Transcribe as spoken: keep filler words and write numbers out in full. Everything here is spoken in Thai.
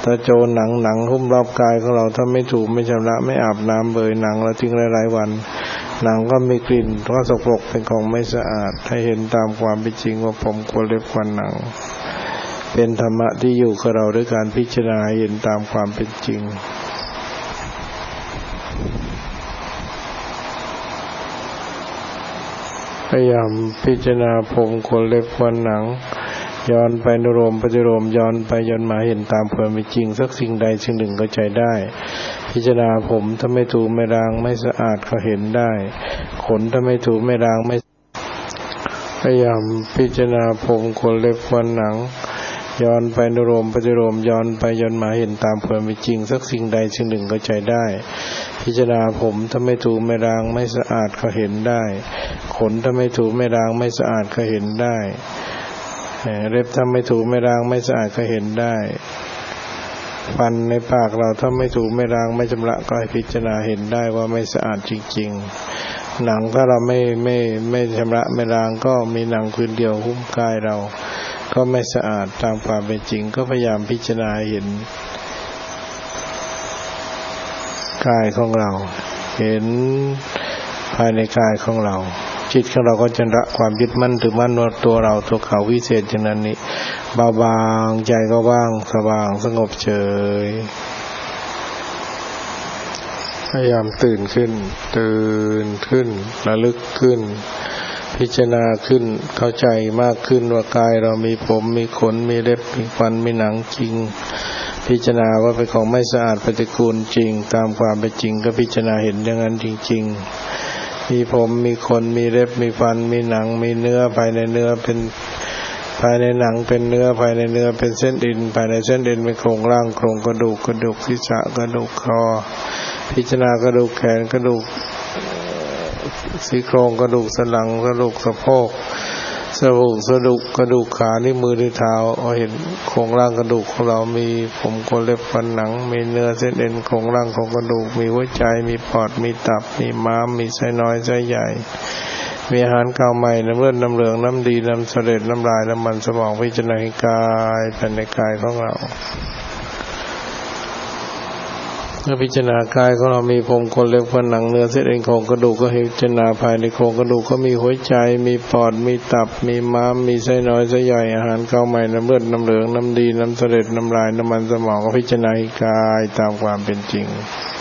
ตะโจรหนังหนังหุ้มรอบกายของเราถ้าไม่ถูไม่ชำระไม่อาบน้ำเบยหนังแล้วทิ้งหลายๆวันหนังก็มีกลิ่นก็สกปรกเป็นของไม่สะอาดให้เห็นตามความเป็นจริงว่าผมขนเล็บฟันหนังเป็นธรรมะที่อยู่กับเราด้วยการพิจารณาเห็นตามความเป็นจริงพยายามพิจารณาผมขนเล็บฟันหนังย้อนไปนุโลมปฏิโลมย้อนไปย้อนมาเห็นตามความเป็นจริงสักสิ่งใดสิ่งหนึ่งก็ใจได้พิจารณาผมถ้าไม่ถูไม่ล้างไม่สะอาดก็เห็นได้ขนถ้าไม่ถูไม่ล้างไม่พยายามพิจารณาผมขนเล็บฟันหนังย้อนไปนุโลมปฏิโลมย้อนไปย้อนมาเห็นตามความเป็นจริงสักสิ่งใดสิ่งหนึ่งก็ใจได้พิจารณาผมถ้าไม่ถูไม่ล้างไม่สะอาดก็เห็นได้ขนถ้าไม่ถูไม่ล้างไม่สะอาดก็เห็นได้เล็บถ้าไม่ถูไม่ล้างไม่สะอาดก็เห็นได้ฟันในปากเราถ้าไม่ถูไม่ล้างไม่ชำระก็ให้พิจารณาเห็นได้ว่าไม่สะอาดจริงๆหนังถ้าเราไม่ไม่ไม่ชำระไม่ล้างก็มีหนังพื้นเดียวหุ้มกายเราก็ไม่สะอาดตามความเป็นจริงก็พยายามพิจารณาเห็นกายของเราเห็นภายในกายของเราจิตของเราก็จะละความยึดมั่นถือมั่นว่าตัวเราตัวเขาวิเศษอย่างนั้นนี้เบาบางใจก็ว่างสว่างสงบเฉยพยายามตื่นขึ้นตื่นขึ้นระลึกขึ้นพิจารณาขึ้นเข้าใจมากขึ้นว่ากายเรามีผมมีขนมีเล็บมีฟันมีหนังจริงพิจารณาว่าเป็นของไม่สะอาดปฏิกูลจริงตามความเป็นจริงก็พิจารณาเห็นอย่างนั้นจริงๆมีผมมีขนมีเล็บมีฟันมีหนังมีเนื้อภายในเนื้อเป็นภายในหนังเป็นเนื้อภายในเนื้อเป็นเส้นเอ็นภายในเส้นเอ็นเป็นโครงร่างโครงกระดูกกระดูกศีรษะกระดูกคอพิจารณากระดูกแขนกระดูกซี่โครงกระดูกสันหลังกระดูกสะโพกสะโพกสะดุกกระดูกขานิ้วมือนิ้วเท้าเอาเห็นโครงร่างกระดูกของเรามีผมขนเล็บฟันหนังมีเนื้อเส้นเอ็นโครงร่างของกระดูกมีหัวใจมีปอดมีตับมีม้ามมีไส้น้อยไส้ใหญ่มีอาหารเก่าใหม่น้ำเลือดน้ำเหลืองน้ำดีน้ำเสลดน้ำลายน้ำมันสมองพิจารณากายภายในกายของเราเมื่อพิจารณากายของเรามีผมขนเล็บฟันหนังเนื้อเส้นเอ็นโครงกระดูกก็ให้พิจารณาภายในโครงกระดูกก็มีหัวใจมีปอดมีตับมีม้ามมีไส้น้อยไส้ใหญ่อาหารเก่าใหม่น้ำเลือดน้ำเหลืองน้ำดีน้ำเสลดน้ำลายน้ำมันสมองก็พิจารณากายตามความเป็นจริง